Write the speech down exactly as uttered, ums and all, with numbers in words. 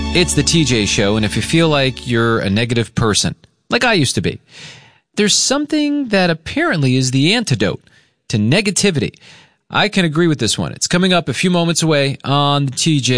It's the T J Show, and if you feel like you're a negative person, like I used to be, there's something that apparently is the antidote to negativity. I can agree with this one. It's coming up a few moments away on the T J